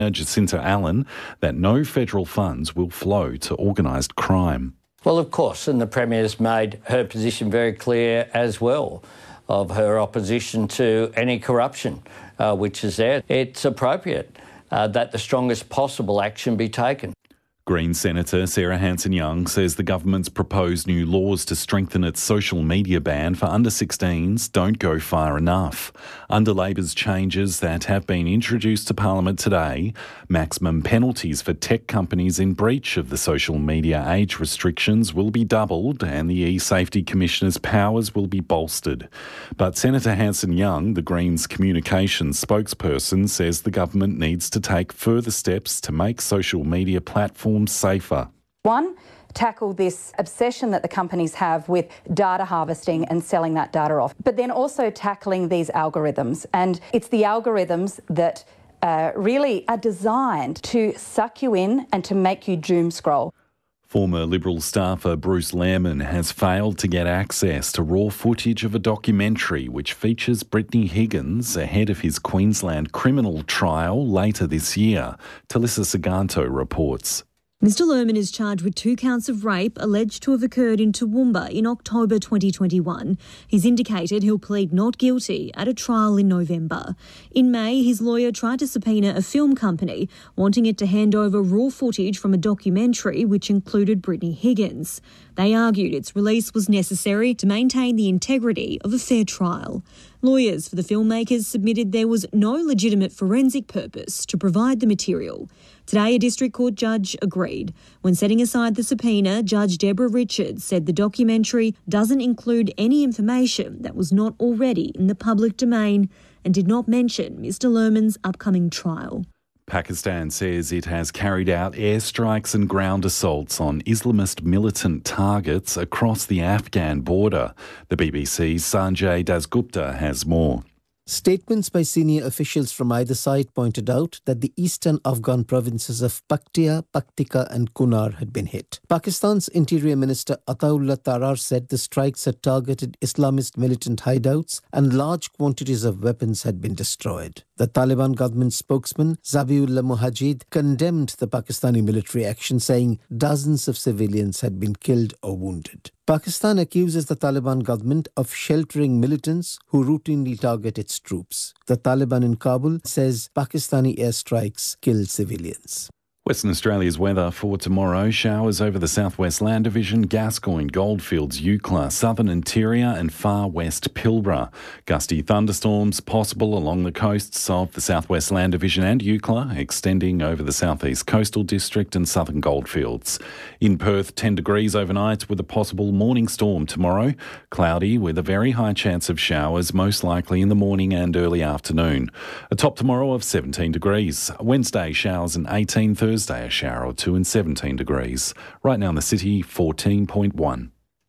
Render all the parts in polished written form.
Jacinta Allen that no federal funds will flow to organised crime. Well, of course, and the Premier's made her position very clear as well of her opposition to any corruption which is there. It's appropriate that the strongest possible action be taken. Green Senator Sarah Hanson-Young says the government's proposed new laws to strengthen its social media ban for under-16s don't go far enough. Under Labor's changes that have been introduced to Parliament today, maximum penalties for tech companies in breach of the social media age restrictions will be doubled and the E-Safety Commissioner's powers will be bolstered. But Senator Hanson-Young, the Greens communications spokesperson, says the government needs to take further steps to make social media platforms safer. One, tackle this obsession that the companies have with data harvesting and selling that data off, but then also tackling these algorithms. And it's the algorithms that really are designed to suck you in and to make you doom scroll. Former Liberal staffer Bruce Lehrmann has failed to get access to raw footage of a documentary which features Brittany Higgins ahead of his Queensland criminal trial later this year. Talissa Saganto reports. Mr Lehrmann is charged with 2 counts of rape alleged to have occurred in Toowoomba in October 2021. He's indicated he'll plead not guilty at a trial in November. In May, his lawyer tried to subpoena a film company, wanting it to hand over raw footage from a documentary which included Brittany Higgins. They argued its release was necessary to maintain the integrity of a fair trial. Lawyers for the filmmakers submitted there was no legitimate forensic purpose to provide the material. Today, a district court judge agreed. When setting aside the subpoena, Judge Deborah Richards said the documentary doesn't include any information that was not already in the public domain and did not mention Mr Lehrmann's upcoming trial. Pakistan says it has carried out airstrikes and ground assaults on Islamist militant targets across the Afghan border. The BBC's Sanjay Dasgupta has more. Statements by senior officials from either side pointed out that the eastern Afghan provinces of Paktia, Paktika and Kunar had been hit. Pakistan's Interior Minister Ataullah Tarar said the strikes had targeted Islamist militant hideouts and large quantities of weapons had been destroyed. The Taliban government spokesman Zabiullah Mujahid condemned the Pakistani military action, saying dozens of civilians had been killed or wounded. Pakistan accuses the Taliban government of sheltering militants who routinely target its troops. The Taliban in Kabul says Pakistani airstrikes kill civilians. Western Australia's weather for tomorrow. Showers over the southwest Land Division, Gascoyne, Goldfields, Eucla, southern interior and far west Pilbara. Gusty thunderstorms possible along the coasts of the southwest Land Division and Eucla, extending over the southeast coastal district and southern Goldfields. In Perth, 10 degrees overnight with a possible morning storm tomorrow. Cloudy with a very high chance of showers, most likely in the morning and early afternoon. A top tomorrow of 17 degrees. Wednesday, showers and 18. Thursday, a shower or 2 and 17 degrees. Right now in the city, 14.1.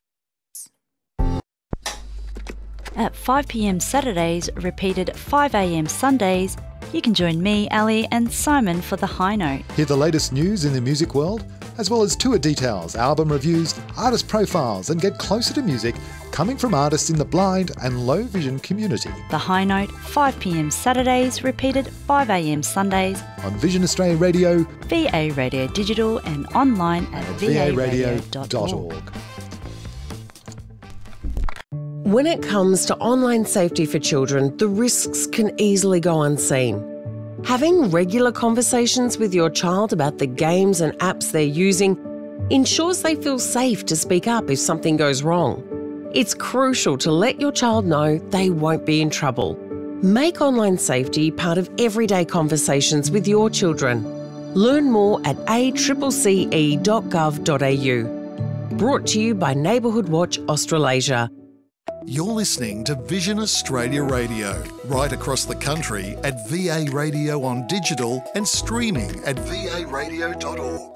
At 5 p.m. Saturdays, repeated 5 a.m. Sundays, you can join me, Ali, and Simon for The High Note. Hear the latest news in the music world, as well as tour details, album reviews, artist profiles, and get closer to music coming from artists in the blind and low vision community. The High Note, 5 p.m. Saturdays, repeated 5 a.m. Sundays on Vision Australia Radio, VA Radio Digital, and online at varadio.org. When it comes to online safety for children, the risks can easily go unseen. Having regular conversations with your child about the games and apps they're using ensures they feel safe to speak up if something goes wrong. It's crucial to let your child know they won't be in trouble. Make online safety part of everyday conversations with your children. Learn more at accce.gov.au. Brought to you by Neighbourhood Watch Australasia. You're listening to Vision Australia Radio, right across the country at VA Radio on digital and streaming at varadio.org.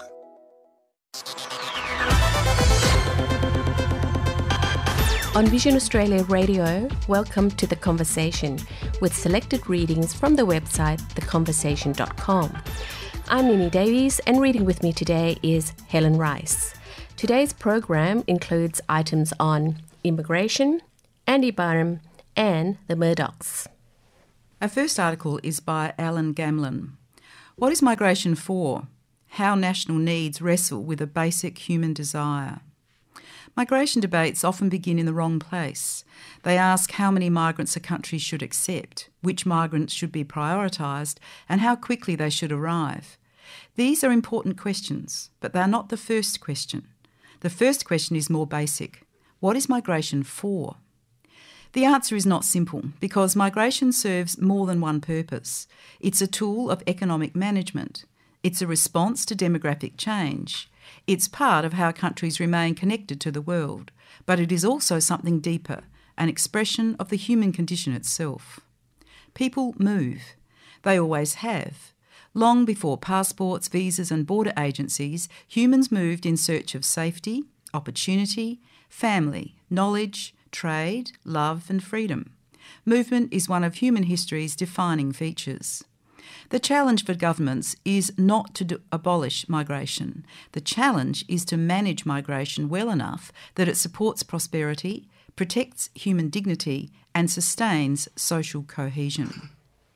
On Vision Australia Radio, welcome to The Conversation, with selected readings from the website theconversation.com. I'm Nini Davies, and reading with me today is Helen Rice. Today's program includes items on immigration, Andy Barham, and the Murdochs. Our first article is by Alan Gamlin. What is migration for? How national needs wrestle with a basic human desire. Migration debates often begin in the wrong place. They ask how many migrants a country should accept, which migrants should be prioritised, and how quickly they should arrive. These are important questions, but they are not the first question. The first question is more basic. What is migration for? The answer is not simple because migration serves more than one purpose. It's a tool of economic management. It's a response to demographic change. It's part of how countries remain connected to the world, but it is also something deeper, an expression of the human condition itself. People move. They always have. Long before passports, visas and border agencies, humans moved in search of safety, opportunity, family, knowledge, trade, love and freedom. Movement is one of human history's defining features. The challenge for governments is not to abolish migration. The challenge is to manage migration well enough that it supports prosperity, protects human dignity and sustains social cohesion.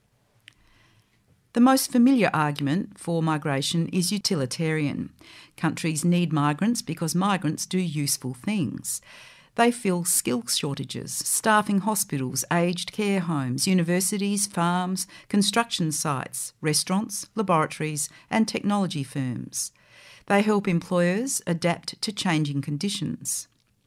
The most familiar argument for migration is utilitarian. Countries need migrants because migrants do useful things. They fill skill shortages, staffing hospitals, aged care homes, universities, farms, construction sites, restaurants, laboratories and technology firms. They help employers adapt to changing conditions.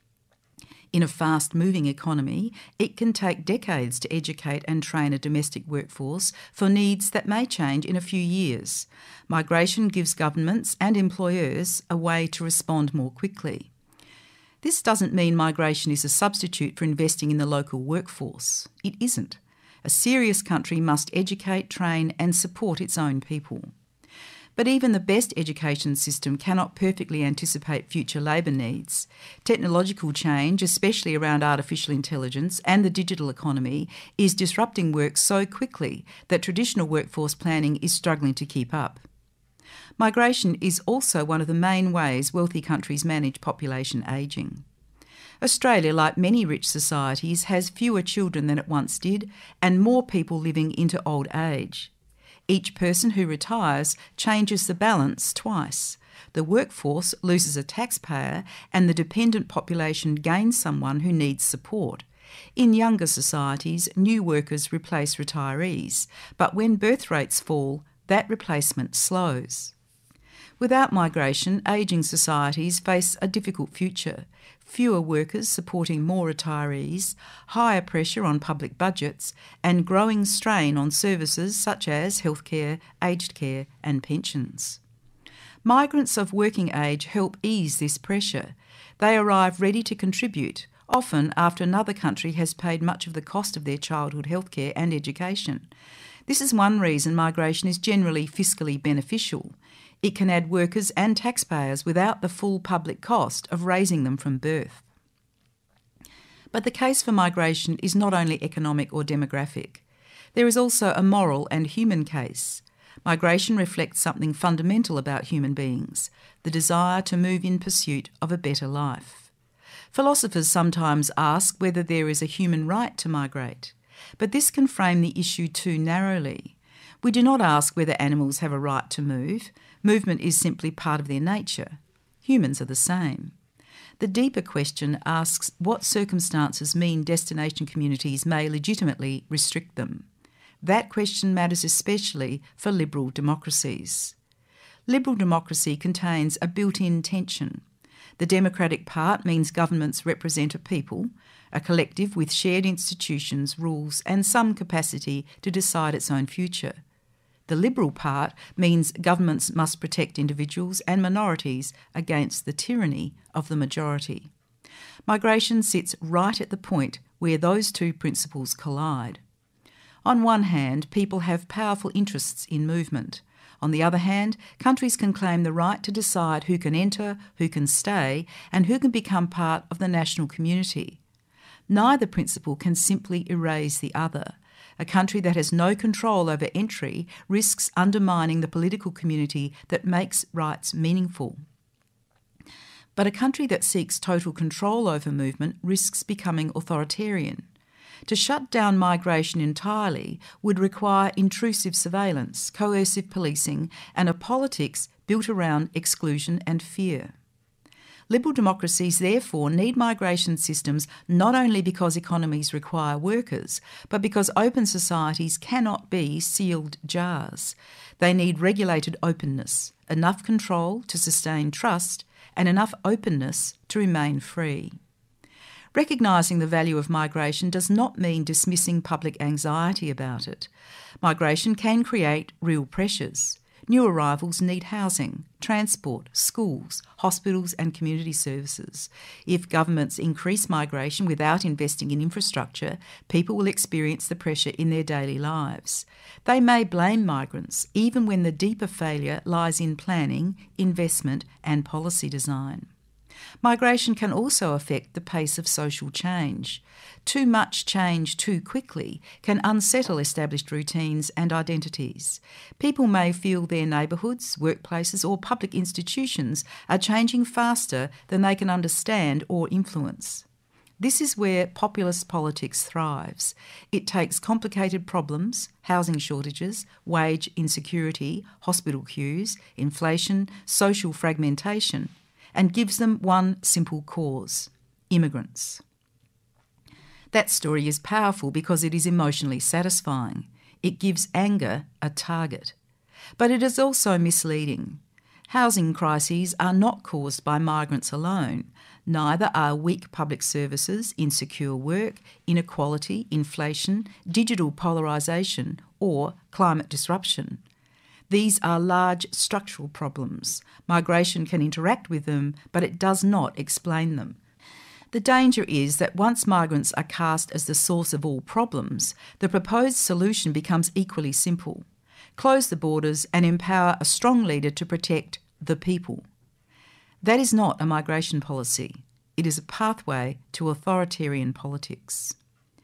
In a fast-moving economy, it can take decades to educate and train a domestic workforce for needs that may change in a few years. Migration gives governments and employers a way to respond more quickly. This doesn't mean migration is a substitute for investing in the local workforce. It isn't. A serious country must educate, train and support its own people. But even the best education system cannot perfectly anticipate future labour needs. Technological change, especially around artificial intelligence and the digital economy, is disrupting work so quickly that traditional workforce planning is struggling to keep up. Migration is also one of the main ways wealthy countries manage population ageing. Australia, like many rich societies, has fewer children than it once did and more people living into old age. Each person who retires changes the balance twice. The workforce loses a taxpayer and the dependent population gains someone who needs support. In younger societies, new workers replace retirees, but when birth rates fall, that replacement slows. Without migration, ageing societies face a difficult future. Fewer workers supporting more retirees, higher pressure on public budgets, and growing strain on services such as healthcare, aged care and pensions. Migrants of working age help ease this pressure. They arrive ready to contribute, often after another country has paid much of the cost of their childhood healthcare and education. This is one reason migration is generally fiscally beneficial. It can add workers and taxpayers without the full public cost of raising them from birth. But the case for migration is not only economic or demographic. There is also a moral and human case. Migration reflects something fundamental about human beings, the desire to move in pursuit of a better life. Philosophers sometimes ask whether there is a human right to migrate, but this can frame the issue too narrowly. We do not ask whether animals have a right to move. Movement is simply part of their nature. Humans are the same. The deeper question asks what circumstances mean destination communities may legitimately restrict them. That question matters especially for liberal democracies. Liberal democracy contains a built-in tension. The democratic part means governments represent a people, a collective with shared institutions, rules and some capacity to decide its own future. The liberal part means governments must protect individuals and minorities against the tyranny of the majority. Migration sits right at the point where those two principles collide. On one hand, people have powerful interests in movement. On the other hand, countries can claim the right to decide who can enter, who can stay, and who can become part of the national community. Neither principle can simply erase the other. A country that has no control over entry risks undermining the political community that makes rights meaningful. But a country that seeks total control over movement risks becoming authoritarian. To shut down migration entirely would require intrusive surveillance, coercive policing, and a politics built around exclusion and fear. Liberal democracies therefore need migration systems not only because economies require workers, but because open societies cannot be sealed jars. They need regulated openness, enough control to sustain trust, and enough openness to remain free. Recognising the value of migration does not mean dismissing public anxiety about it. Migration can create real pressures. New arrivals need housing, transport, schools, hospitals and community services. If governments increase migration without investing in infrastructure, people will experience the pressure in their daily lives. They may blame migrants, even when the deeper failure lies in planning, investment and policy design. Migration can also affect the pace of social change. Too much change too quickly can unsettle established routines and identities. People may feel their neighbourhoods, workplaces or public institutions are changing faster than they can understand or influence. This is where populist politics thrives. It takes complicated problems, housing shortages, wage insecurity, hospital queues, inflation, social fragmentation, and gives them one simple cause: immigrants. That story is powerful because it is emotionally satisfying. It gives anger a target. But it is also misleading. Housing crises are not caused by migrants alone. Neither are weak public services, insecure work, inequality, inflation, digital polarisation, or climate disruption. These are large structural problems. Migration can interact with them, but it does not explain them. The danger is that once migrants are cast as the source of all problems, the proposed solution becomes equally simple: close the borders and empower a strong leader to protect the people. That is not a migration policy. It is a pathway to authoritarian politics.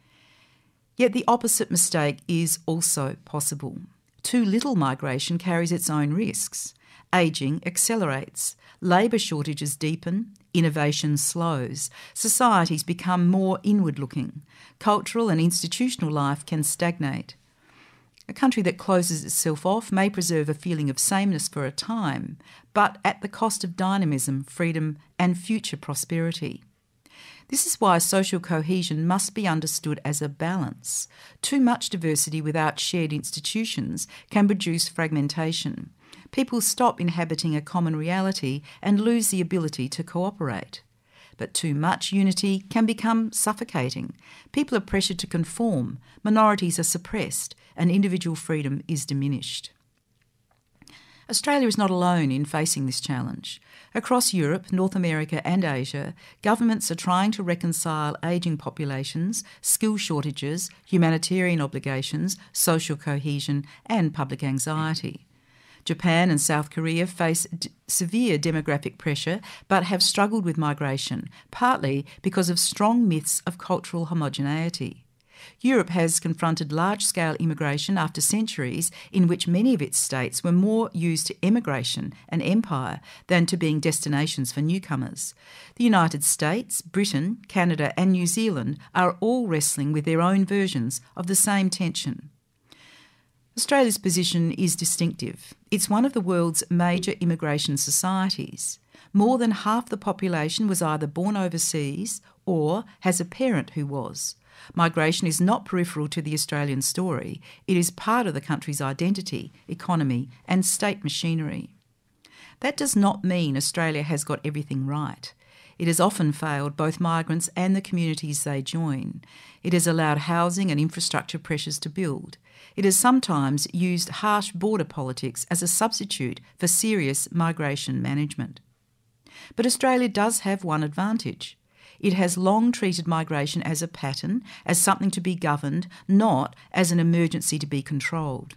Yet the opposite mistake is also possible. Too little migration carries its own risks. Ageing accelerates, labour shortages deepen, innovation slows, societies become more inward-looking, cultural and institutional life can stagnate. A country that closes itself off may preserve a feeling of sameness for a time, but at the cost of dynamism, freedom and future prosperity. This is why social cohesion must be understood as a balance. Too much diversity without shared institutions can produce fragmentation. People stop inhabiting a common reality and lose the ability to cooperate. But too much unity can become suffocating. People are pressured to conform, minorities are suppressed, and individual freedom is diminished. Australia is not alone in facing this challenge. Across Europe, North America and Asia, governments are trying to reconcile ageing populations, skill shortages, humanitarian obligations, social cohesion and public anxiety. Japan and South Korea face severe demographic pressure but have struggled with migration, partly because of strong myths of cultural homogeneity. Europe has confronted large-scale immigration after centuries in which many of its states were more used to emigration and empire than to being destinations for newcomers. The United States, Britain, Canada and New Zealand are all wrestling with their own versions of the same tension. Australia's position is distinctive. It's one of the world's major immigration societies. More than half the population was either born overseas or has a parent who was. Migration is not peripheral to the Australian story. It is part of the country's identity, economy and state machinery. That does not mean Australia has got everything right. It has often failed both migrants and the communities they join. It has allowed housing and infrastructure pressures to build. It has sometimes used harsh border politics as a substitute for serious migration management. But Australia does have one advantage. It has long treated migration as a pattern, as something to be governed, not as an emergency to be controlled.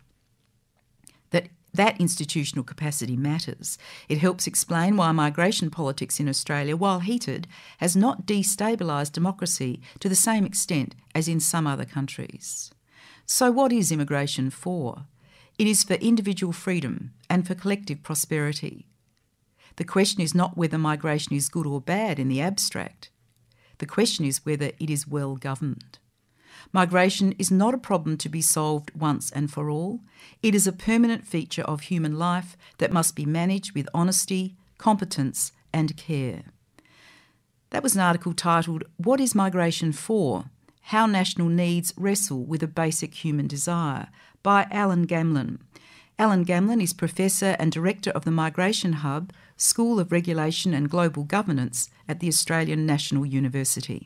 That institutional capacity matters. It helps explain why migration politics in Australia, while heated, has not destabilised democracy to the same extent as in some other countries. So what is immigration for? It is for individual freedom and for collective prosperity. The question is not whether migration is good or bad in the abstract. The question is whether it is well governed. Migration is not a problem to be solved once and for all. It is a permanent feature of human life that must be managed with honesty, competence and care. That was an article titled, What is Migration For? How National Needs Wrestle with a Basic Human Desire, by Alan Gamlin. Alan Gamlin is Professor and Director of the Migration Hub, School of Regulation and Global Governance at the Australian National University.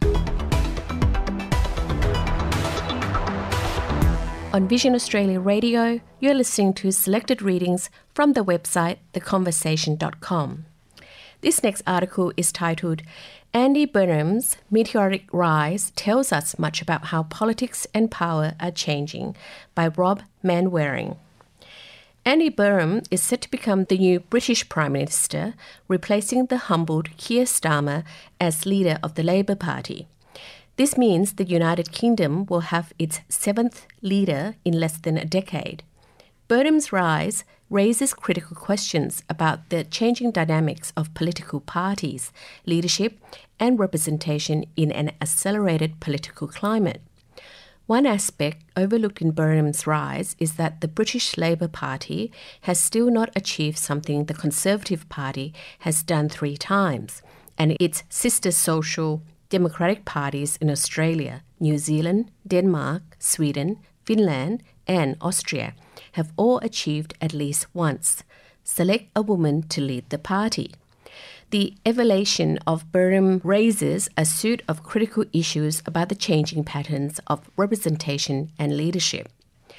On Vision Australia Radio, you're listening to selected readings from the website theconversation.com. This next article is titled, Andy Burnham's Meteoric Rise Tells Us Much About How Politics and Power Are Changing, by Rob Manwaring. Andy Burnham is set to become the new British Prime Minister, replacing the humbled Keir Starmer as leader of the Labour Party. This means the United Kingdom will have its 7th leader in less than a decade. Burnham's rise raises critical questions about the changing dynamics of political parties, leadership and representation in an accelerated political climate. One aspect overlooked in Burnham's rise is that the British Labour Party has still not achieved something the Conservative Party has done 3 times, and its sister social democratic parties in Australia, New Zealand, Denmark, Sweden, Finland and Austria have all achieved at least once: select a woman to lead the party. The evaluation of Burnham raises a suite of critical issues about the changing patterns of representation and leadership.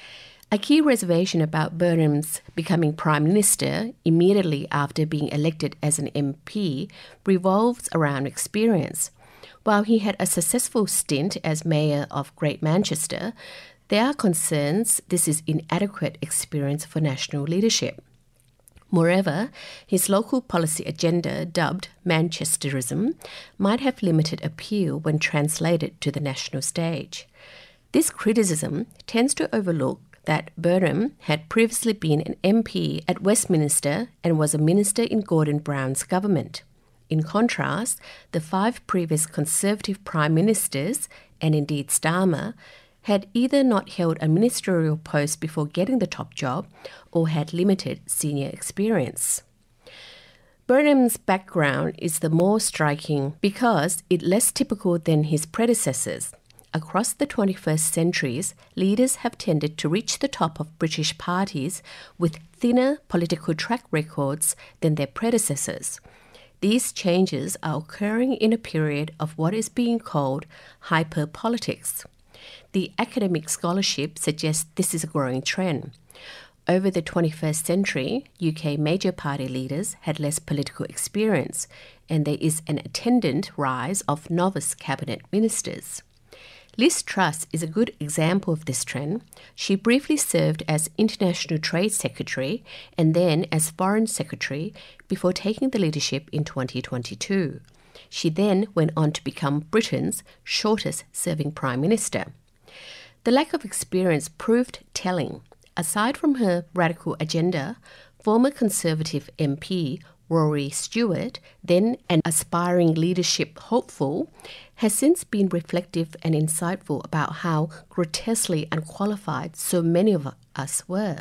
A key reservation about Burnham's becoming Prime Minister immediately after being elected as an MP revolves around experience. While he had a successful stint as Mayor of Great Manchester, there are concerns this is inadequate experience for national leadership. Moreover, his local policy agenda, dubbed Manchesterism, might have limited appeal when translated to the national stage. This criticism tends to overlook that Burnham had previously been an MP at Westminster and was a minister in Gordon Brown's government. In contrast, the 5 previous Conservative Prime Ministers, and indeed Starmer, had either not held a ministerial post before getting the top job or had limited senior experience. Burnham's background is the more striking because it's less typical than his predecessors. Across the 21st centuries, leaders have tended to reach the top of British parties with thinner political track records than their predecessors. These changes are occurring in a period of what is being called hyperpolitics. The academic scholarship suggests this is a growing trend. Over the 21st century, UK major party leaders had less political experience, and there is an attendant rise of novice cabinet ministers. Liz Truss is a good example of this trend. She briefly served as International Trade Secretary and then as Foreign Secretary before taking the leadership in 2022. She then went on to become Britain's shortest-serving Prime Minister. The lack of experience proved telling. Aside from her radical agenda, former Conservative MP Rory Stewart, then an aspiring leadership hopeful, has since been reflective and insightful about how grotesquely unqualified so many of us were.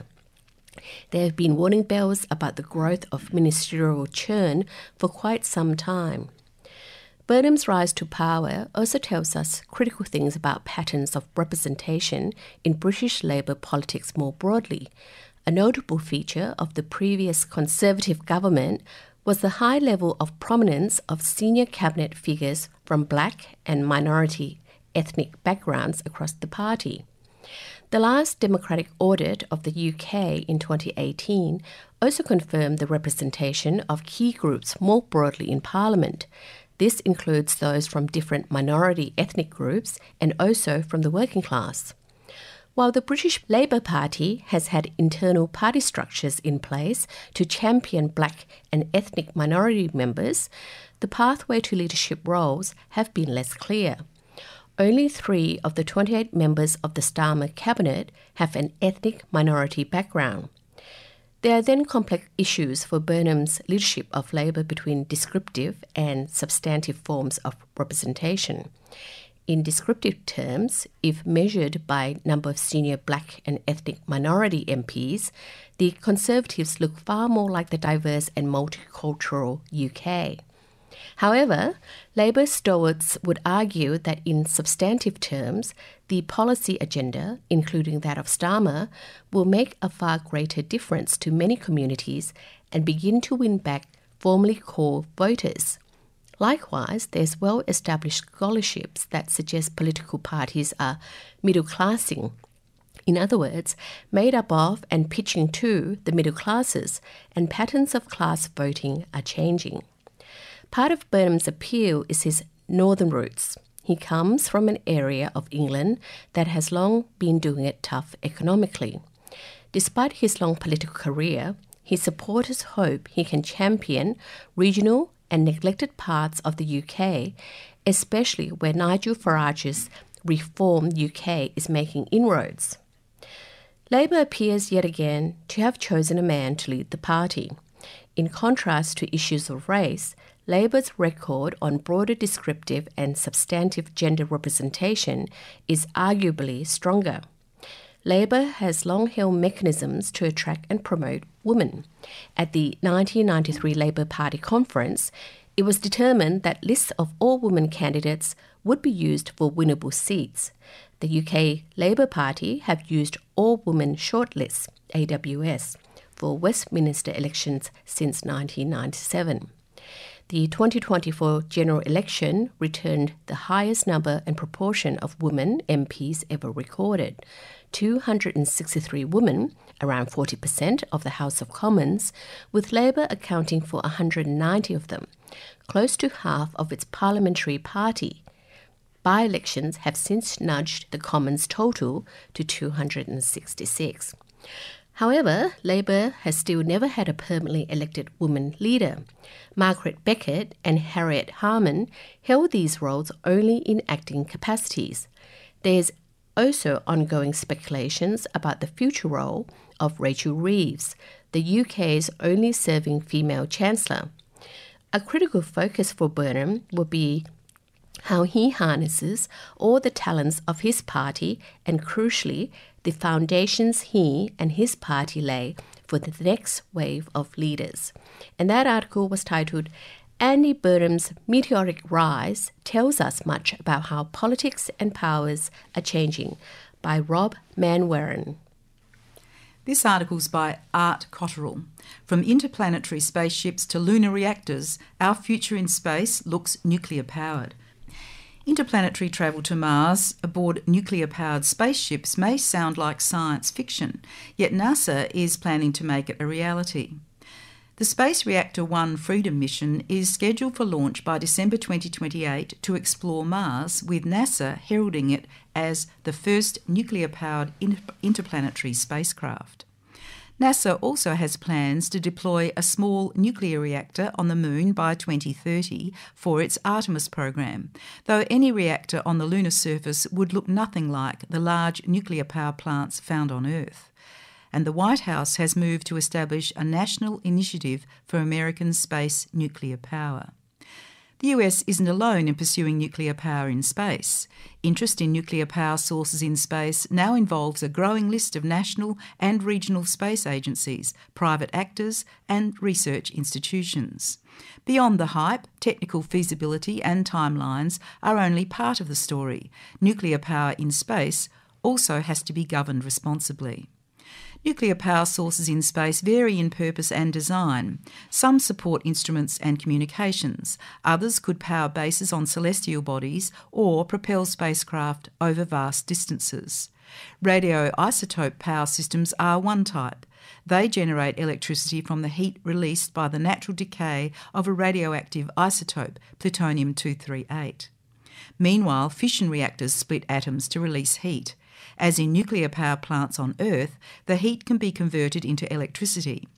There have been warning bells about the growth of ministerial churn for quite some time. Burnham's rise to power also tells us critical things about patterns of representation in British Labour politics more broadly. A notable feature of the previous Conservative government was the high level of prominence of senior cabinet figures from black and minority ethnic backgrounds across the party. The last democratic audit of the UK in 2018 also confirmed the representation of key groups more broadly in Parliament. This includes those from different minority ethnic groups and also from the working class. While the British Labour Party has had internal party structures in place to champion black and ethnic minority members, the pathway to leadership roles have been less clear. Only 3 of the 28 members of the Starmer cabinet have an ethnic minority background. There are then complex issues for Burnham's leadership of Labour between descriptive and substantive forms of representation. In descriptive terms, if measured by number of senior black and ethnic minority MPs, the Conservatives look far more like the diverse and multicultural UK. However, Labor stalwarts would argue that in substantive terms, the policy agenda, including that of Starmer, will make a far greater difference to many communities and begin to win back formerly core voters. Likewise, there's well-established scholarships that suggest political parties are middle-classing. In other words, made up of and pitching to the middle classes, and patterns of class voting are changing. Part of Burnham's appeal is his northern roots. He comes from an area of England that has long been doing it tough economically. Despite his long political career, his supporters hope he can champion regional and neglected parts of the UK, especially where Nigel Farage's Reform UK is making inroads. Labor appears yet again to have chosen a man to lead the party. In contrast to issues of race, Labor's record on broader descriptive and substantive gender representation is arguably stronger. Labor has long held mechanisms to attract and promote women. At the 1993 Labor Party conference, it was determined that lists of all women candidates would be used for winnable seats. The UK Labor Party have used all women shortlists, AWS, for Westminster elections since 1997. The 2024 general election returned the highest number and proportion of women MPs ever recorded. 263 women, around 40% of the House of Commons, with Labor accounting for 190 of them, close to half of its parliamentary party. By-elections have since nudged the Commons total to 266. However, Labor has still never had a permanently elected woman leader. Margaret Beckett and Harriet Harman held these roles only in acting capacities. There's also ongoing speculations about the future role of Rachel Reeves, the UK's only serving female chancellor. A critical focus for Burnham will be how he harnesses all the talents of his party and, crucially, the foundations he and his party lay for the next wave of leaders. And that article was titled, Andy Burnham's Meteoric Rise Tells Us Much About How Politics and Powers Are Changing, by Rob Manwaring. This article's by Art Cotterill. From interplanetary spaceships to lunar reactors, our future in space looks nuclear-powered. Interplanetary travel to Mars aboard nuclear-powered spaceships may sound like science fiction, yet NASA is planning to make it a reality. The Space Reactor 1 Freedom mission is scheduled for launch by December 2028 to explore Mars, with NASA heralding it as the first nuclear-powered interplanetary spacecraft. NASA also has plans to deploy a small nuclear reactor on the Moon by 2030 for its Artemis program, though any reactor on the lunar surface would look nothing like the large nuclear power plants found on Earth. And the White House has moved to establish a national initiative for American space nuclear power. The US isn't alone in pursuing nuclear power in space. Interest in nuclear power sources in space now involves a growing list of national and regional space agencies, private actors, and research institutions. Beyond the hype, technical feasibility and timelines are only part of the story. Nuclear power in space also has to be governed responsibly. Nuclear power sources in space vary in purpose and design. Some support instruments and communications. Others could power bases on celestial bodies or propel spacecraft over vast distances. Radioisotope power systems are one type. They generate electricity from the heat released by the natural decay of a radioactive isotope, plutonium-238. Meanwhile, fission reactors split atoms to release heat. As in nuclear power plants on Earth, the heat can be converted into electricity.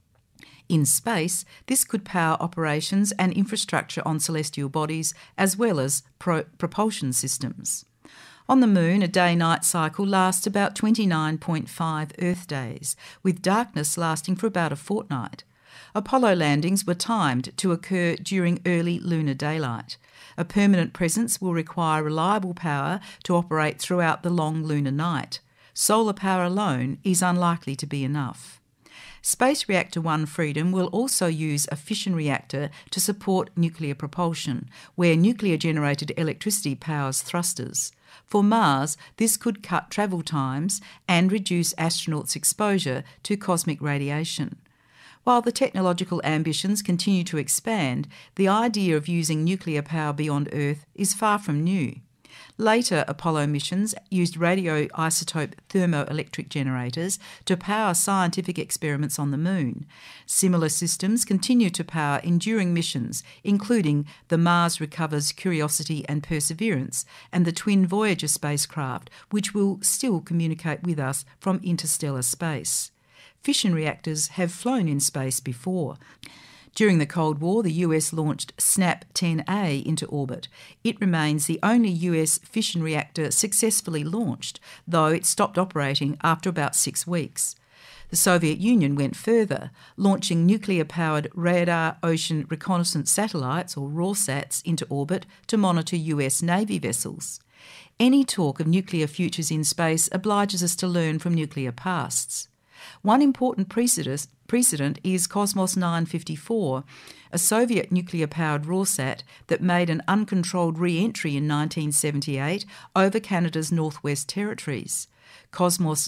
In space, this could power operations and infrastructure on celestial bodies as well as propulsion systems. On the Moon, a day-night cycle lasts about 29.5 Earth days, with darkness lasting for about a fortnight. Apollo landings were timed to occur during early lunar daylight. A permanent presence will require reliable power to operate throughout the long lunar night. Solar power alone is unlikely to be enough. Space Reactor 1 Freedom will also use a fission reactor to support nuclear propulsion, where nuclear-generated electricity powers thrusters. For Mars, this could cut travel times and reduce astronauts' exposure to cosmic radiation. While the technological ambitions continue to expand, the idea of using nuclear power beyond Earth is far from new. Later Apollo missions used radioisotope thermoelectric generators to power scientific experiments on the Moon. Similar systems continue to power enduring missions, including the Mars Recovers Curiosity and Perseverance and the twin Voyager spacecraft, which will still communicate with us from interstellar space. Fission reactors have flown in space before. During the Cold War, the US launched SNAP-10A into orbit. It remains the only US fission reactor successfully launched, though it stopped operating after about 6 weeks. The Soviet Union went further, launching nuclear-powered radar ocean reconnaissance satellites, or RORSATs, into orbit to monitor US Navy vessels. Any talk of nuclear futures in space obliges us to learn from nuclear pasts. One important precedent is Cosmos 954, a Soviet nuclear-powered RORSAT that made an uncontrolled re-entry in 1978 over Canada's Northwest Territories. Cosmos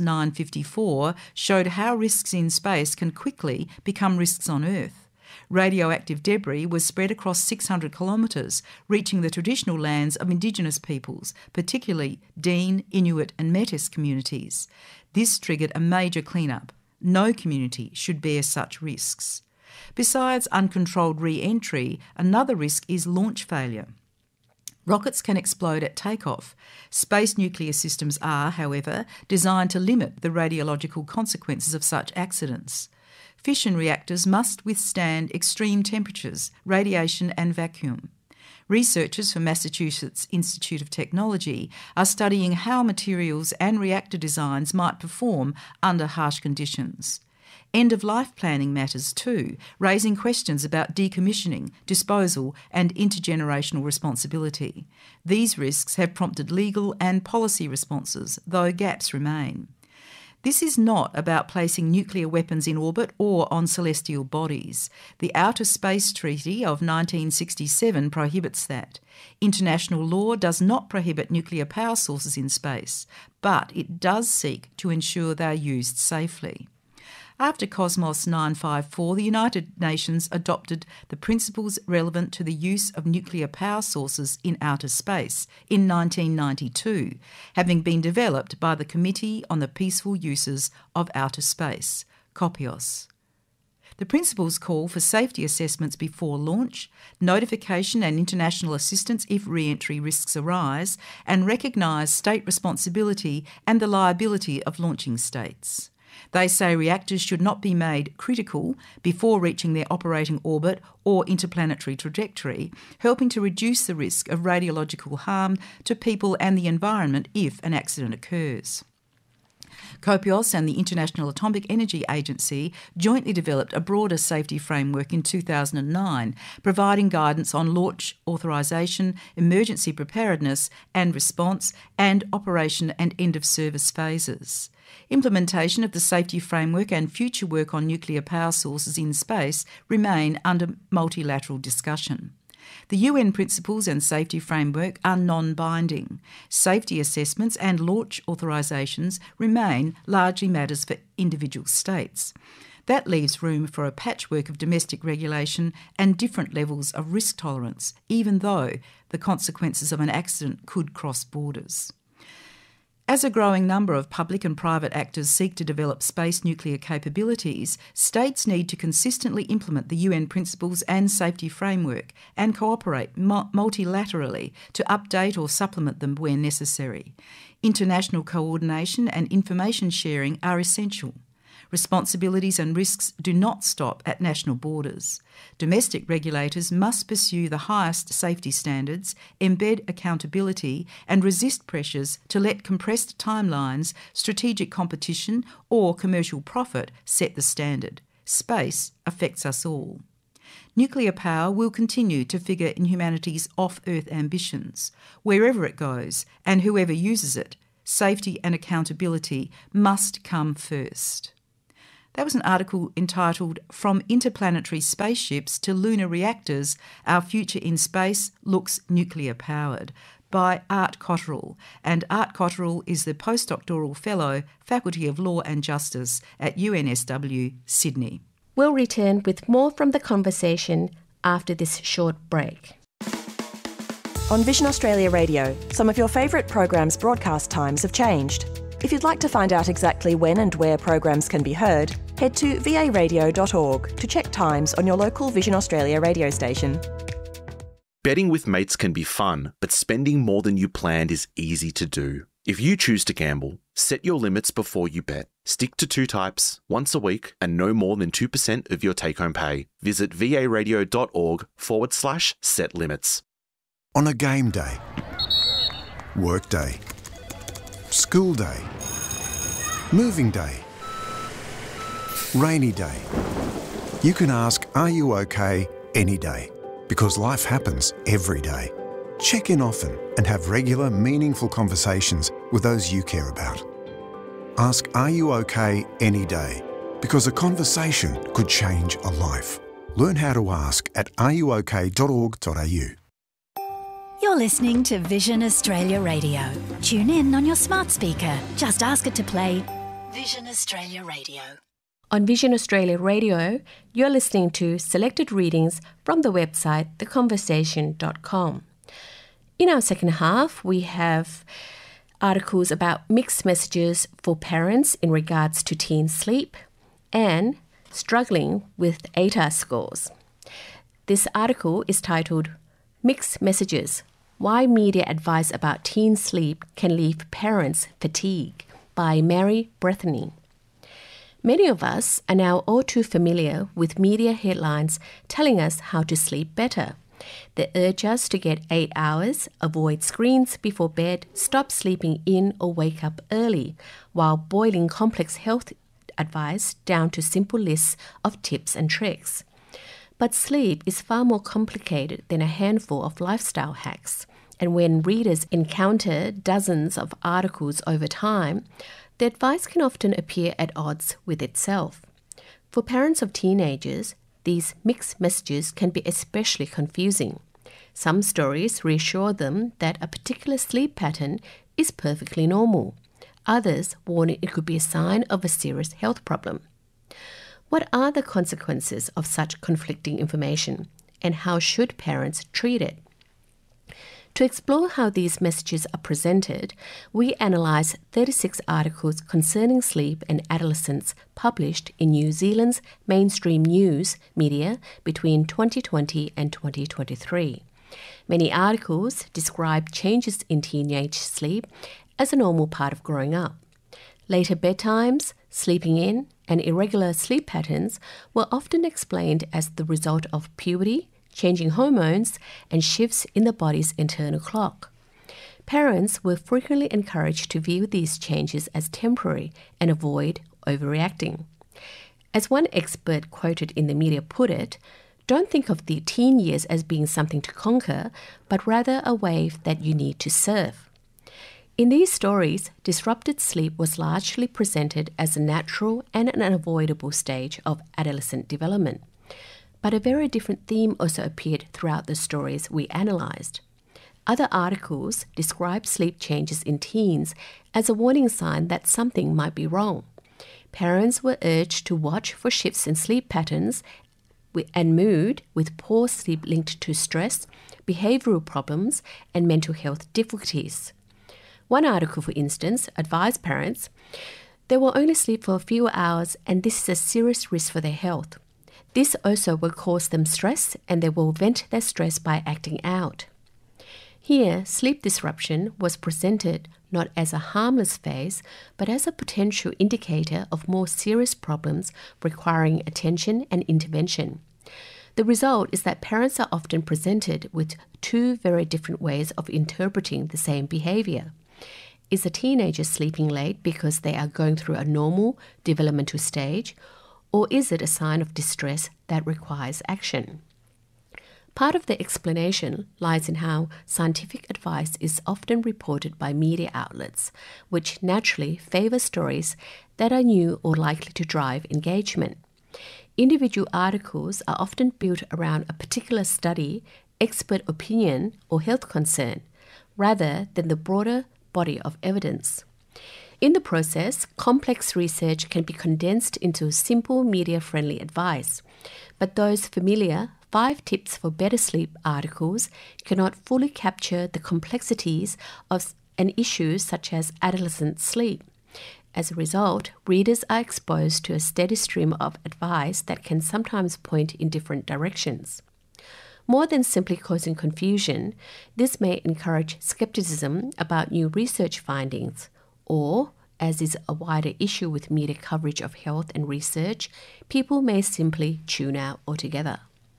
954 showed how risks in space can quickly become risks on Earth. Radioactive debris was spread across 600 kilometres, reaching the traditional lands of Indigenous peoples, particularly Dene, Inuit and Métis communities. This triggered a major clean-up. No community should bear such risks. Besides uncontrolled re-entry, another risk is launch failure. Rockets can explode at takeoff. Space nuclear systems are, however, designed to limit the radiological consequences of such accidents. Fission reactors must withstand extreme temperatures, radiation and vacuum. Researchers from Massachusetts Institute of Technology are studying how materials and reactor designs might perform under harsh conditions. End-of-life planning matters too, raising questions about decommissioning, disposal and intergenerational responsibility. These risks have prompted legal and policy responses, though gaps remain. This is not about placing nuclear weapons in orbit or on celestial bodies. The Outer Space Treaty of 1967 prohibits that. International law does not prohibit nuclear power sources in space, but it does seek to ensure they are used safely. After Cosmos 954, the United Nations adopted the principles relevant to the use of nuclear power sources in outer space in 1992, having been developed by the Committee on the Peaceful Uses of Outer Space, COPIOS. The principles call for safety assessments before launch, notification and international assistance if re-entry risks arise, and recognise state responsibility and the liability of launching states. They say reactors should not be made critical before reaching their operating orbit or interplanetary trajectory, helping to reduce the risk of radiological harm to people and the environment if an accident occurs. COPIOS and the International Atomic Energy Agency jointly developed a broader safety framework in 2009, providing guidance on launch authorisation, emergency preparedness and response, and operation and end-of-service phases. Implementation of the safety framework and future work on nuclear power sources in space remain under multilateral discussion. The UN principles and safety framework are non-binding. Safety assessments and launch authorisations remain largely matters for individual states. That leaves room for a patchwork of domestic regulation and different levels of risk tolerance, even though the consequences of an accident could cross borders. As a growing number of public and private actors seek to develop space nuclear capabilities, states need to consistently implement the UN principles and safety framework and cooperate multilaterally to update or supplement them where necessary. International coordination and information sharing are essential. Responsibilities and risks do not stop at national borders. Domestic regulators must pursue the highest safety standards, embed accountability, and resist pressures to let compressed timelines, strategic competition, or commercial profit set the standard. Space affects us all. Nuclear power will continue to figure in humanity's off-Earth ambitions. Wherever it goes and whoever uses it, safety and accountability must come first. That was an article entitled From Interplanetary Spaceships to Lunar Reactors, Our Future in Space Looks Nuclear-Powered by Art Cotterill. And Art Cotterill is the Postdoctoral Fellow, Faculty of Law and Justice at UNSW, Sydney. We'll return with more from the conversation after this short break. On Vision Australia Radio, some of your favourite programs' broadcast times have changed. If you'd like to find out exactly when and where programs can be heard, head to varadio.org to check times on your local Vision Australia radio station. Betting with mates can be fun, but spending more than you planned is easy to do. If you choose to gamble, set your limits before you bet. Stick to 2 types, once a week, and no more than 2% of your take-home pay. Visit varadio.org/set limits. On a game day, work day, school day, moving day, rainy day, you can ask, are you okay, any day? Because life happens every day. Check in often and have regular, meaningful conversations with those you care about. Ask, are you okay, any day? Because a conversation could change a life. Learn how to ask at areyouok.org.au. You're listening to Vision Australia Radio. Tune in on your smart speaker. Just ask it to play Vision Australia Radio. On Vision Australia Radio, you're listening to selected readings from the website theconversation.com. In our second half, we have articles about mixed messages for parents in regards to teen sleep and struggling with ATAR scores. This article is titled Mixed Messages, Why Media Advice About Teen Sleep Can Leave Parents Fatigue by Mary Brethany. Many of us are now all too familiar with media headlines telling us how to sleep better. They urge us to get 8 hours, avoid screens before bed, stop sleeping in or wake up early, while boiling complex health advice down to simple lists of tips and tricks. But sleep is far more complicated than a handful of lifestyle hacks. And when readers encounter dozens of articles over time, the advice can often appear at odds with itself. For parents of teenagers, these mixed messages can be especially confusing. Some stories reassure them that a particular sleep pattern is perfectly normal. Others warn it could be a sign of a serious health problem. What are the consequences of such conflicting information, and how should parents treat it? To explore how these messages are presented, we analyse 36 articles concerning sleep and adolescence published in New Zealand's mainstream news media between 2020 and 2023. Many articles describe changes in teenage sleep as a normal part of growing up. Later bedtimes, sleeping in, and irregular sleep patterns were often explained as the result of puberty, changing hormones, and shifts in the body's internal clock. Parents were frequently encouraged to view these changes as temporary and avoid overreacting. As one expert quoted in the media put it, don't think of the teen years as being something to conquer, but rather a wave that you need to surf. In these stories, disrupted sleep was largely presented as a natural and an unavoidable stage of adolescent development. But a very different theme also appeared throughout the stories we analysed. Other articles describe sleep changes in teens as a warning sign that something might be wrong. Parents were urged to watch for shifts in sleep patterns and mood, with poor sleep linked to stress, behavioural problems, and mental health difficulties. One article, for instance, advised parents they will only sleep for a few hours, and this is a serious risk for their health. This also will cause them stress, and they will vent their stress by acting out. Here, sleep disruption was presented not as a harmless phase, but as a potential indicator of more serious problems requiring attention and intervention. The result is that parents are often presented with two very different ways of interpreting the same behaviour. Is a teenager sleeping late because they are going through a normal developmental stage, Or is it a sign of distress that requires action? Part of the explanation lies in how scientific advice is often reported by media outlets, which naturally favour stories that are new or likely to drive engagement. Individual articles are often built around a particular study, expert opinion, or health concern, rather than the broader body of evidence. In the process, complex research can be condensed into simple media-friendly advice, but those familiar 5 Tips for Better Sleep articles cannot fully capture the complexities of an issue such as adolescent sleep. As a result, readers are exposed to a steady stream of advice that can sometimes point in different directions. More than simply causing confusion, this may encourage skepticism about new research findings, or, as is a wider issue with media coverage of health and research, people may simply tune out altogether.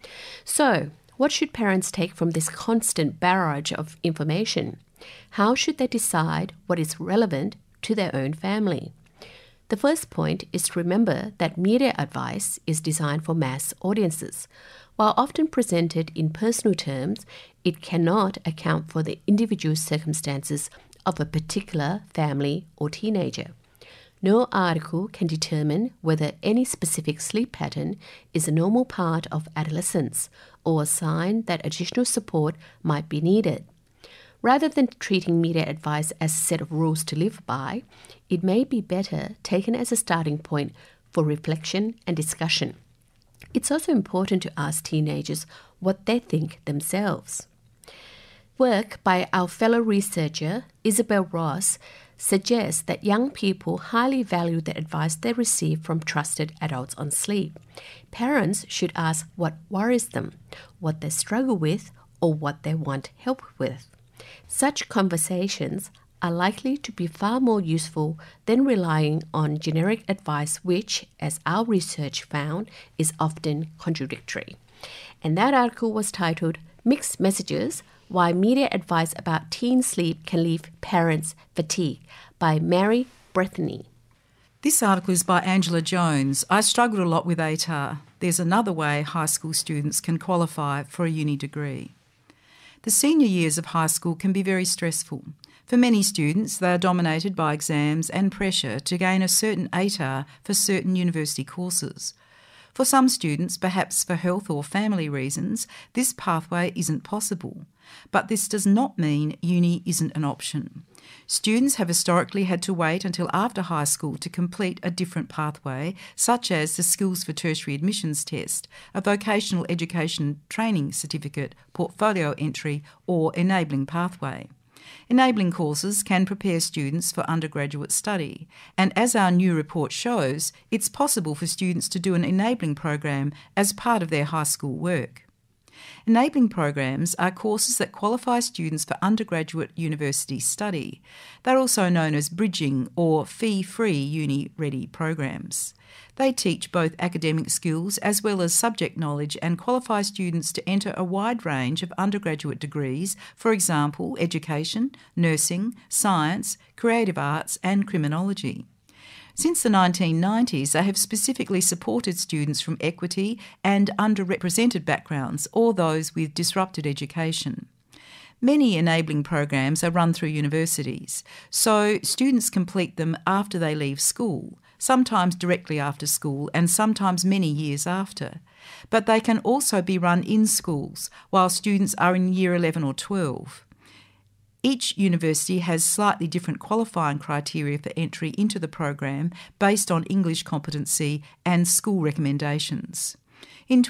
So, what should parents take from this constant barrage of information? How should they decide what is relevant to their own family? The first point is to remember that media advice is designed for mass audiences. While often presented in personal terms, it cannot account for the individual circumstances of a particular family or teenager. No article can determine whether any specific sleep pattern is a normal part of adolescence or a sign that additional support might be needed. Rather than treating media advice as a set of rules to live by, it may be better taken as a starting point for reflection and discussion. It's also important to ask teenagers what they think themselves. Work by our fellow researcher, Isabel Ross, suggests that young people highly value the advice they receive from trusted adults on sleep. Parents should ask what worries them, what they struggle with, or what they want help with. Such conversations are likely to be far more useful than relying on generic advice which, as our research found, is often contradictory. And that article was titled Mixed Messages: Why Media Advice About Teen Sleep Can Leave Parents Fatigued by Mary Brethany. This article is by Angela Jones. I struggled a lot with ATAR. There's another way high school students can qualify for a uni degree. The senior years of high school can be very stressful. For many students, they are dominated by exams and pressure to gain a certain ATAR for certain university courses. For some students, perhaps for health or family reasons, this pathway isn't possible. But this does not mean uni isn't an option. Students have historically had to wait until after high school to complete a different pathway, such as the Skills for Tertiary Admissions test, a vocational education training certificate, portfolio entry, or enabling pathway. Enabling courses can prepare students for undergraduate study, and as our new report shows, it's possible for students to do an enabling program as part of their high school work. Enabling programs are courses that qualify students for undergraduate university study. They're also known as bridging or fee-free uni-ready programs. They teach both academic skills as well as subject knowledge and qualify students to enter a wide range of undergraduate degrees, for example, education, nursing, science, creative arts and criminology. Since the 1990s, they have specifically supported students from equity and underrepresented backgrounds or those with disrupted education. Many enabling programs are run through universities, so students complete them after they leave school, sometimes directly after school and sometimes many years after. But they can also be run in schools while students are in Year 11 or 12. Each university has slightly different qualifying criteria for entry into the program based on English competency and school recommendations. In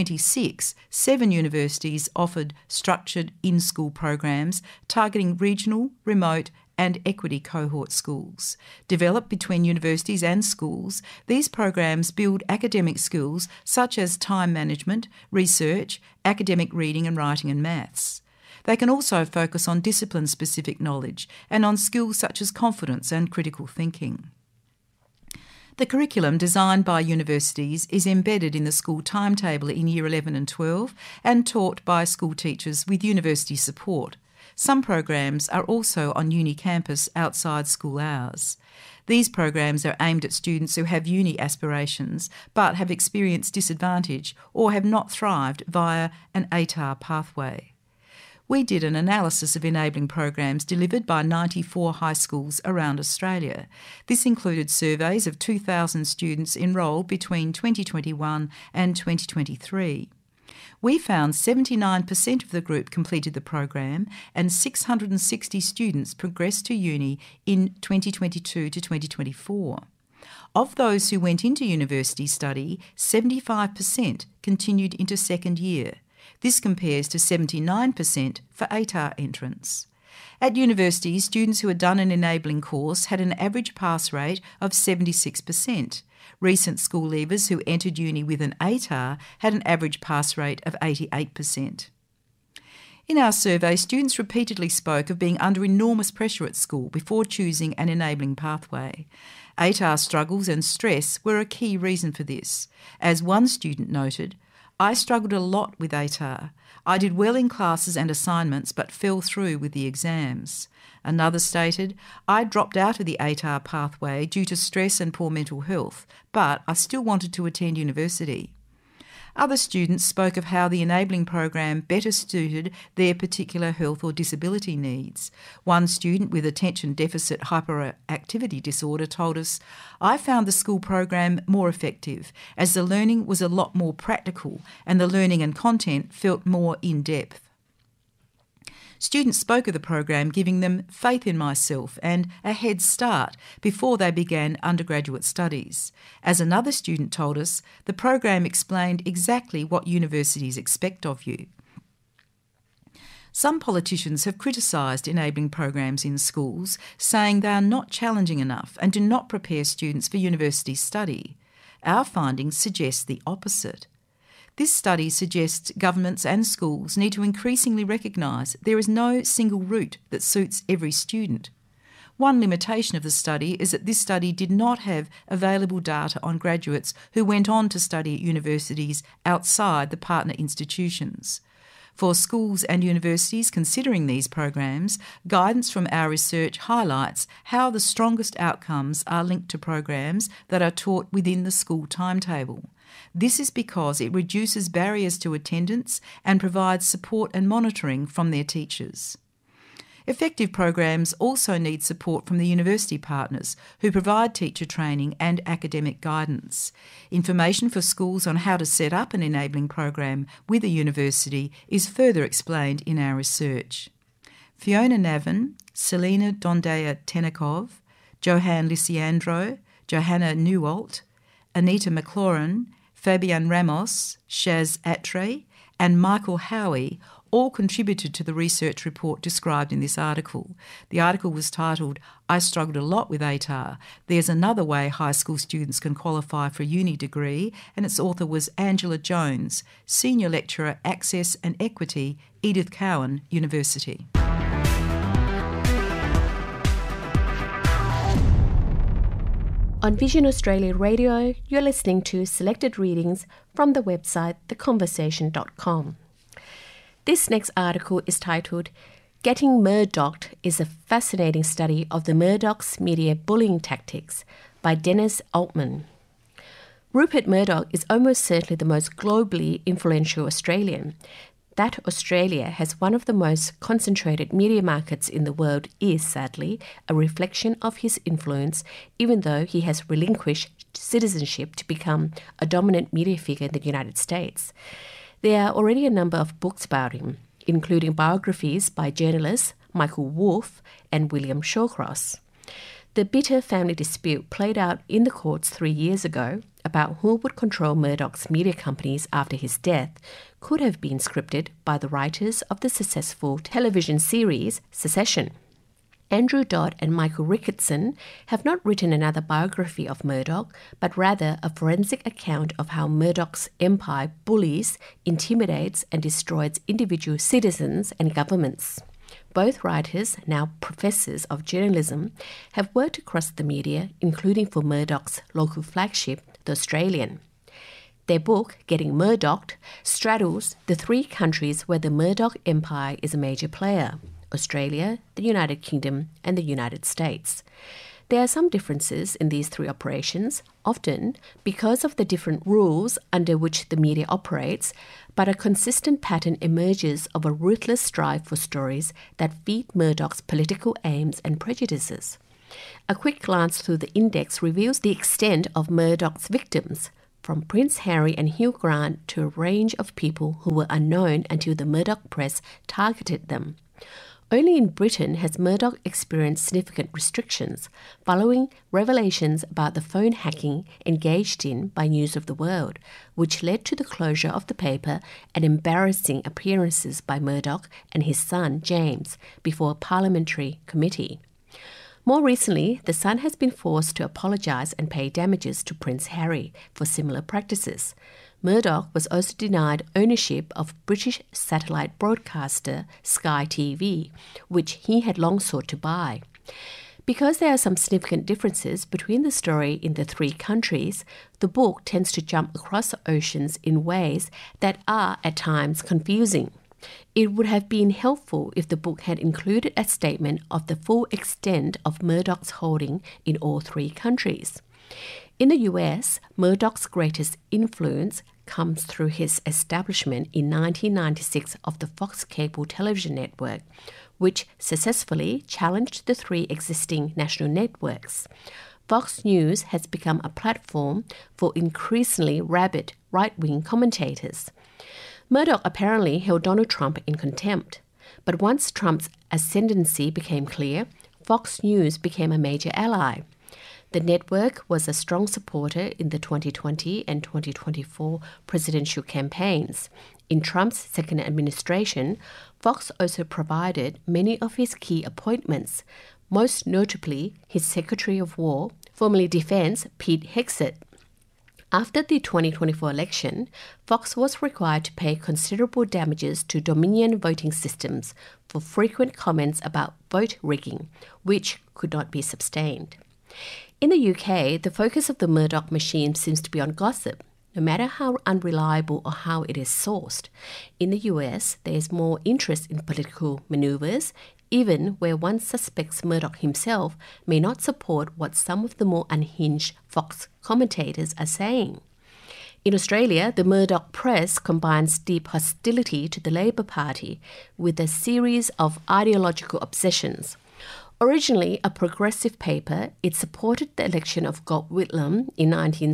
2026, 7 universities offered structured in-school programs targeting regional, remote and equity cohort schools. Developed between universities and schools, these programs build academic skills such as time management, research, academic reading and writing and maths. They can also focus on discipline-specific knowledge and on skills such as confidence and critical thinking. The curriculum designed by universities is embedded in the school timetable in Year 11 and 12 and taught by school teachers with university support. Some programs are also on uni campus outside school hours. These programs are aimed at students who have uni aspirations but have experienced disadvantage or have not thrived via an ATAR pathway. We did an analysis of enabling programs delivered by 94 high schools around Australia. This included surveys of 2,000 students enrolled between 2021 and 2023. We found 79% of the group completed the program and 660 students progressed to uni in 2022 to 2024. Of those who went into university study, 75% continued into second year. This compares to 79% for ATAR entrants. At university, students who had done an enabling course had an average pass rate of 76%. Recent school leavers who entered uni with an ATAR had an average pass rate of 88%. In our survey, students repeatedly spoke of being under enormous pressure at school before choosing an enabling pathway. ATAR struggles and stress were a key reason for this. As one student noted, "I struggled a lot with ATAR. I did well in classes and assignments but fell through with the exams." Another stated, "I dropped out of the ATAR pathway due to stress and poor mental health, but I still wanted to attend university." Other students spoke of how the enabling program better suited their particular health or disability needs. One student with attention deficit hyperactivity disorder told us, "I found the school program more effective as the learning was a lot more practical and the learning and content felt more in-depth." Students spoke of the program giving them faith in myself and a head start before they began undergraduate studies. As another student told us, the program explained exactly what universities expect of you. Some politicians have criticised enabling programs in schools, saying they are not challenging enough and do not prepare students for university study. Our findings suggest the opposite. This study suggests governments and schools need to increasingly recognise there is no single route that suits every student. One limitation of the study is that this study did not have available data on graduates who went on to study at universities outside the partner institutions. For schools and universities considering these programs, guidance from our research highlights how the strongest outcomes are linked to programs that are taught within the school timetable. This is because it reduces barriers to attendance and provides support and monitoring from their teachers. Effective programs also need support from the university partners who provide teacher training and academic guidance. Information for schools on how to set up an enabling program with a university is further explained in our research. Fiona Navin, Selena Dondea-Tenakov, Johan Lysiandro, Johanna Newalt, Anita McLaurin, Fabian Ramos, Shaz Atre, and Michael Howie all contributed to the research report described in this article. The article was titled, "I Struggled a Lot with ATAR. There's Another Way High School Students Can Qualify for a Uni Degree," and its author was Angela Jones, Senior Lecturer, Access and Equity, Edith Cowan University. On Vision Australia Radio, you're listening to selected readings from the website theconversation.com. This next article is titled, "Getting Murdocked is a Fascinating Study of the Murdoch's Media Bullying Tactics" by Dennis Altman. Rupert Murdoch is almost certainly the most globally influential Australian. That Australia has one of the most concentrated media markets in the world is, sadly, a reflection of his influence, even though he has relinquished citizenship to become a dominant media figure in the United States. There are already a number of books about him, including biographies by journalists Michael Wolff and William Shawcross. The bitter family dispute played out in the courts 3 years ago about who would control Murdoch's media companies after his death could have been scripted by the writers of the successful television series Succession. Andrew Dodd and Michael Ricketson have not written another biography of Murdoch, but rather a forensic account of how Murdoch's empire bullies, intimidates and destroys individual citizens and governments. Both writers, now professors of journalism, have worked across the media, including for Murdoch's local flagship, The Australian. Their book, Getting Murdocked, straddles the three countries where the Murdoch empire is a major player: Australia, the United Kingdom and the United States. There are some differences in these three operations, often because of the different rules under which the media operates, but a consistent pattern emerges of a ruthless strive for stories that feed Murdoch's political aims and prejudices. A quick glance through the index reveals the extent of Murdoch's victims, from Prince Harry and Hugh Grant to a range of people who were unknown until the Murdoch press targeted them. Only in Britain has Murdoch experienced significant restrictions following revelations about the phone hacking engaged in by News of the World, which led to the closure of the paper and embarrassing appearances by Murdoch and his son James before a parliamentary committee. More recently, The Sun has been forced to apologise and pay damages to Prince Harry for similar practices. Murdoch was also denied ownership of British satellite broadcaster Sky TV, which he had long sought to buy. Because there are some significant differences between the story in the three countries, the book tends to jump across the oceans in ways that are at times confusing. It would have been helpful if the book had included a statement of the full extent of Murdoch's holding in all three countries. In the US, Murdoch's greatest influence comes through his establishment in 1996 of the Fox cable television network, which successfully challenged the three existing national networks. Fox News has become a platform for increasingly rabid right-wing commentators. Murdoch apparently held Donald Trump in contempt, but once Trump's ascendancy became clear, Fox News became a major ally. The network was a strong supporter in the 2020 and 2024 presidential campaigns. In Trump's second administration, Fox also provided many of his key appointments, most notably his Secretary of War, formerly Defense, Pete Hegseth. After the 2024 election, Fox was required to pay considerable damages to Dominion Voting Systems for frequent comments about vote rigging, which could not be sustained. In the UK, the focus of the Murdoch machine seems to be on gossip, no matter how unreliable or how it is sourced. In the US, there is more interest in political manoeuvres, even where one suspects Murdoch himself may not support what some of the more unhinged Fox commentators are saying. In Australia, the Murdoch press combines deep hostility to the Labor Party with a series of ideological obsessions. Originally a progressive paper, it supported the election of Gough Whitlam in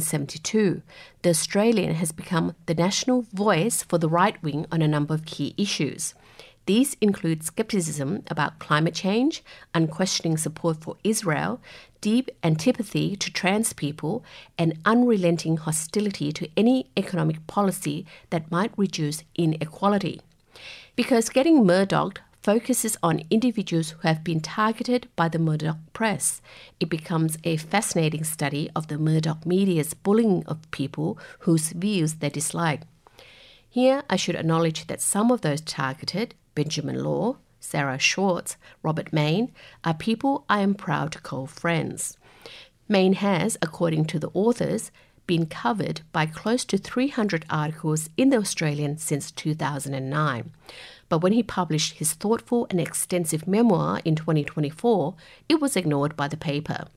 1972. The Australian has become the national voice for the right wing on a number of key issues. These include scepticism about climate change, unquestioning support for Israel, deep antipathy to trans people, and unrelenting hostility to any economic policy that might reduce inequality. Because getting Murdoch focuses on individuals who have been targeted by the Murdoch press, it becomes a fascinating study of the Murdoch media's bullying of people whose views they dislike. Here, I should acknowledge that some of those targeted, Benjamin Law, Sarah Schwartz, Robert Mayne, are people I am proud to call friends. Mayne has, according to the authors, been covered by close to 300 articles in The Australian since 2009. But when he published his thoughtful and extensive memoir in 2024, it was ignored by the paper.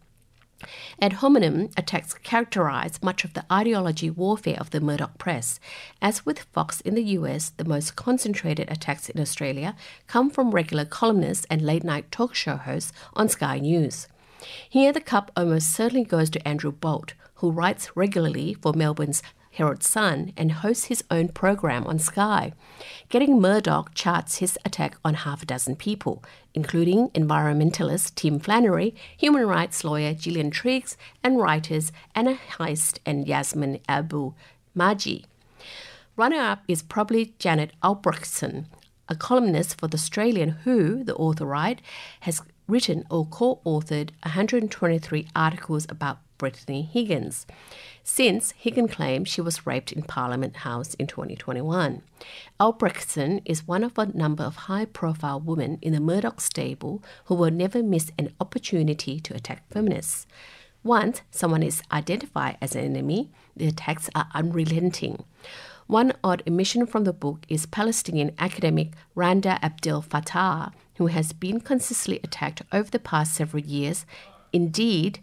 Ad hominem attacks characterise much of the ideology warfare of the Murdoch press. As with Fox in the US, the most concentrated attacks in Australia come from regular columnists and late-night talk show hosts on Sky News. Here the cup almost certainly goes to Andrew Bolt, who writes regularly for Melbourne's Herald Sun and hosts his own program on Sky. Getting Murdoch charts his attack on half a dozen people, including environmentalist Tim Flannery, human rights lawyer Gillian Triggs, and writers Anna Heist and Yasmin Abu Maji. Runner-up is probably Janet Albrechtsen, a columnist for The Australian who, the author writes, has written or co-authored 123 articles about Brittany Higgins, since Higgins claimed she was raped in Parliament House in 2021. Albrechtsen is one of a number of high-profile women in the Murdoch stable who will never miss an opportunity to attack feminists. Once someone is identified as an enemy, the attacks are unrelenting. One odd omission from the book is Palestinian academic Randa Abdel Fattah, who has been consistently attacked over the past several years Indeed,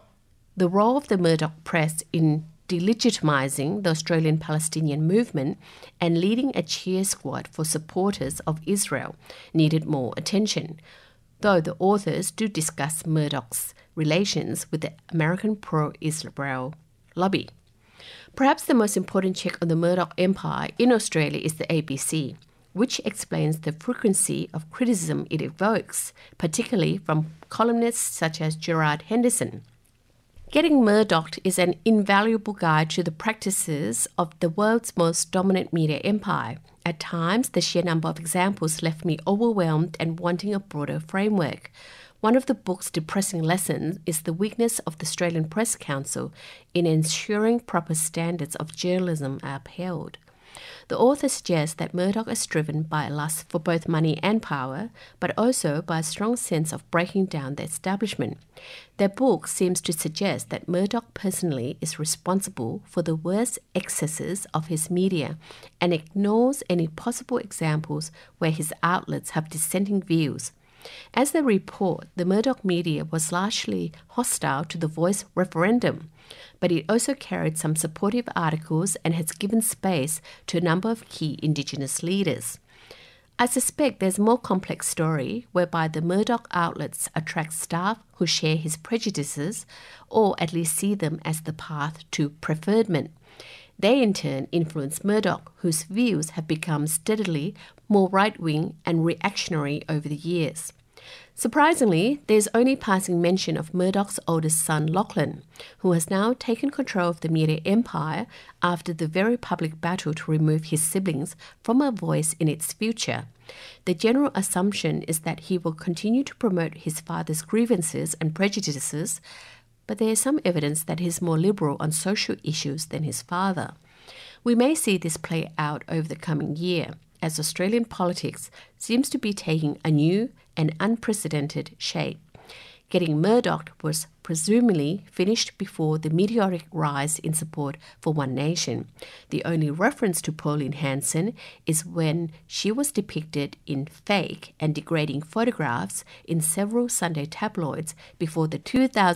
the role of the Murdoch press in delegitimising the Australian Palestinian movement and leading a cheer squad for supporters of Israel needed more attention, though the authors do discuss Murdoch's relations with the American pro-Israel lobby. Perhaps the most important check on the Murdoch empire in Australia is the ABC, which explains the frequency of criticism it evokes, particularly from columnists such as Gerard Henderson. Getting Murdoch is an invaluable guide to the practices of the world's most dominant media empire. At times, the sheer number of examples left me overwhelmed and wanting a broader framework. One of the book's depressing lessons is the weakness of the Australian Press Council in ensuring proper standards of journalism are upheld. The author suggests that Murdoch is driven by a lust for both money and power, but also by a strong sense of breaking down the establishment. Their book seems to suggest that Murdoch personally is responsible for the worst excesses of his media and ignores any possible examples where his outlets have dissenting views. As they report, the Murdoch media was largely hostile to the Voice referendum, but it also carried some supportive articles and has given space to a number of key Indigenous leaders. I suspect there's a more complex story whereby the Murdoch outlets attract staff who share his prejudices or at least see them as the path to preferment. They in turn influence Murdoch, whose views have become steadily more right-wing and reactionary over the years. Surprisingly, there's only passing mention of Murdoch's oldest son, Lachlan, who has now taken control of the media empire after the very public battle to remove his siblings from a voice in its future. The general assumption is that he will continue to promote his father's grievances and prejudices, but there is some evidence that he's more liberal on social issues than his father. We may see this play out over the coming year, as Australian politics seems to be taking a new and unprecedented shape. Getting Murdoch was presumably finished before the meteoric rise in support for One Nation. The only reference to Pauline Hanson is when she was depicted in fake and degrading photographs in several Sunday tabloids before the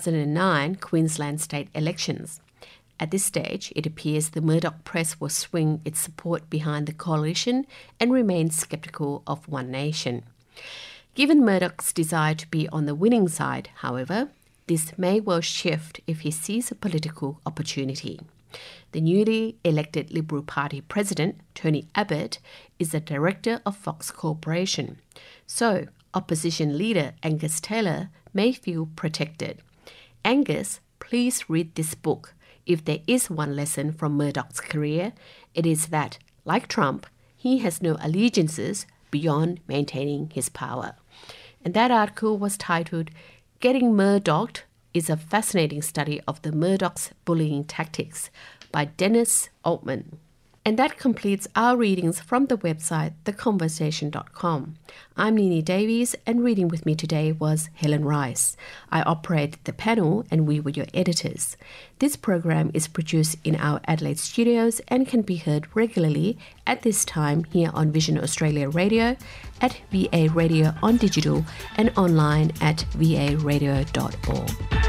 2009 Queensland state elections. At this stage, it appears the Murdoch press will swing its support behind the coalition and remain sceptical of One Nation. Given Murdoch's desire to be on the winning side, however, this may well shift if he sees a political opportunity. The newly elected Liberal Party president, Tony Abbott, is a director of Fox Corporation. So, opposition leader Angus Taylor may feel protected. Angus, please read this book. If there is one lesson from Murdoch's career, it is that, like Trump, he has no allegiances beyond maintaining his power. And that article was titled, Getting Murdoch is a Fascinating Study of the Murdoch's Bullying Tactics by Dennis Altman. And that completes our readings from the website theconversation.com. I'm Nini Davies, and reading with me today was Helen Rice. I operated the panel and we were your editors. This program is produced in our Adelaide studios and can be heard regularly at this time here on Vision Australia Radio, at VA Radio on digital, and online at varadio.org.